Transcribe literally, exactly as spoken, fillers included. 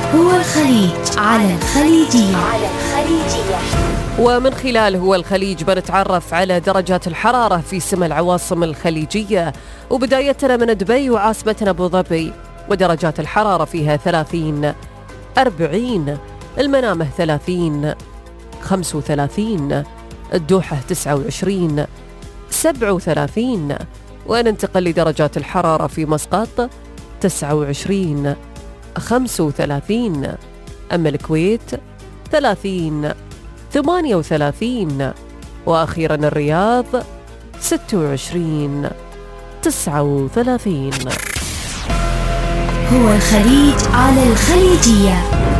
هو الخليج على الخليجية. على الخليجية. ومن خلال هو الخليج بنتعرف على درجات الحرارة في سما العواصم الخليجية، وبدايتنا من دبي وعاصمتنا أبو ظبي، ودرجات الحرارة فيها ثلاثين، أربعين، المنامة ثلاثين، خمسة وثلاثين، الدوحة تسعة وعشرين، سبعة وثلاثين، وننتقل لدرجات الحرارة في مسقط تسعة وعشرين، خمسة وثلاثين، أما الكويت ثلاثين، ثمانية وثلاثين، وأخيراً الرياض ستة وعشرين، تسعة وثلاثين. هو الخليج على الخليجية.